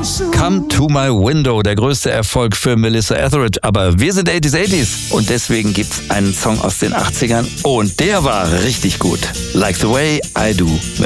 Come to my window, der größte Erfolg für Melissa Etheridge. Aber wir sind 80s und deswegen gibt's einen Song aus den 80ern und der war richtig gut. Like the way I do.